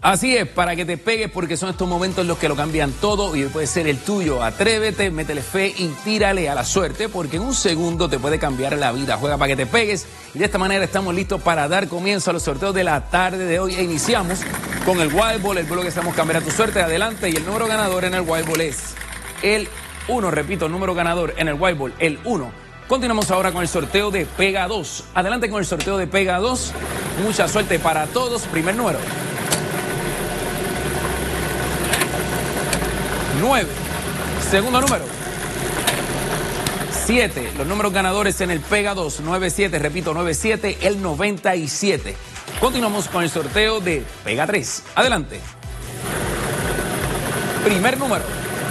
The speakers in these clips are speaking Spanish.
Así es, para que te pegues, porque son estos momentos los que lo cambian todo y hoy puede ser el tuyo. Atrévete, métele fe y tírale a la suerte, porque en un segundo te puede cambiar la vida. Juega para que te pegues y de esta manera estamos listos para dar comienzo a los sorteos de la tarde de hoy. E iniciamos con el Wild Ball, el vuelo que estamos cambiar a tu suerte. Adelante, y el número ganador en el Wild Ball es el 1. Repito, el número ganador en el Wild Ball, el 1. Continuamos ahora con el sorteo de Pega 2. Adelante con el sorteo de Pega 2. Mucha suerte para todos. Primer número. 9. Segundo número. 7. Los números ganadores en el Pega 2. 9-7. Repito, 9-7. El 97. Continuamos con el sorteo de Pega 3. Adelante. Primer número.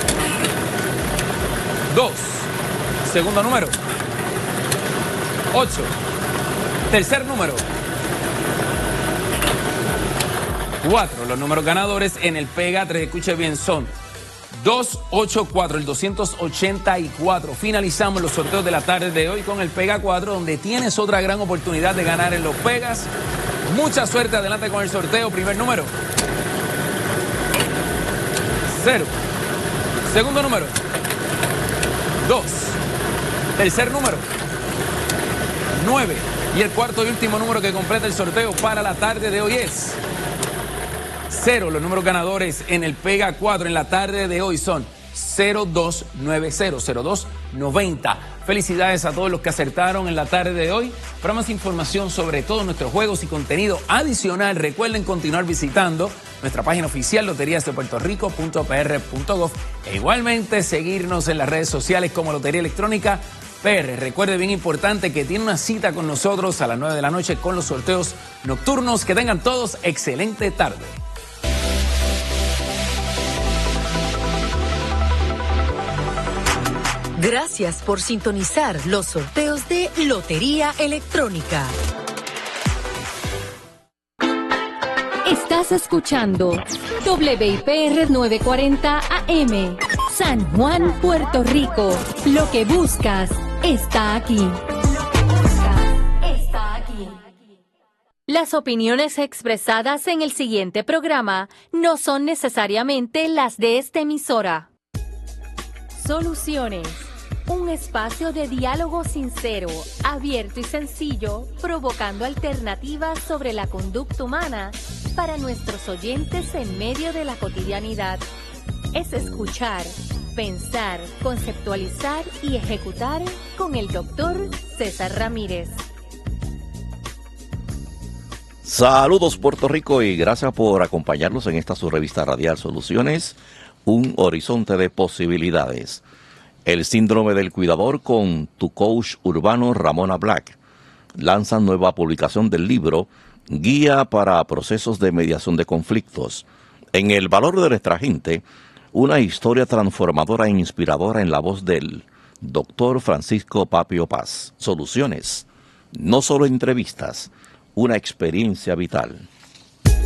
2. Segundo número. 8. Tercer número. 4. Los números ganadores en el Pega 3. Escuche bien, son 284, el 284. Finalizamos los sorteos de la tarde de hoy con el Pega 4, donde tienes otra gran oportunidad de ganar en los Pegas. Mucha suerte, adelante con el sorteo. Primer número. 0. Segundo número. 2. Tercer número. 9. Y el cuarto y último número que completa el sorteo para la tarde de hoy es 0. Los números ganadores en el Pega 4 en la tarde de hoy son 0290, 0290. Felicidades a todos los que acertaron en la tarde de hoy. Para más información sobre todos nuestros juegos y contenido adicional, recuerden continuar visitando nuestra página oficial loteriasdepuertorico.pr.gov e igualmente seguirnos en las redes sociales como Lotería Electrónica PR. Recuerde, bien importante, que tiene una cita con nosotros a las 9 de la noche con los sorteos nocturnos. Que tengan todos excelente tarde. Gracias por sintonizar los sorteos de Lotería Electrónica. Estás escuchando WIPR 940 AM, San Juan, Puerto Rico. Lo que buscas está aquí. Las opiniones expresadas en el siguiente programa no son necesariamente las de esta emisora. Soluciones. Un espacio de diálogo sincero, abierto y sencillo, provocando alternativas sobre la conducta humana para nuestros oyentes en medio de la cotidianidad. Es escuchar, pensar, conceptualizar y ejecutar con el Dr. César Ramírez. Saludos Puerto Rico y gracias por acompañarnos en esta su revista radial Soluciones, un horizonte de posibilidades. El síndrome del cuidador con tu coach urbano Ramona Black. Lanzan nueva publicación del libro Guía para procesos de mediación de conflictos. En El valor de nuestra gente, una historia transformadora e inspiradora en la voz del Dr. Francisco Papio Paz. Soluciones, no solo entrevistas, una experiencia vital.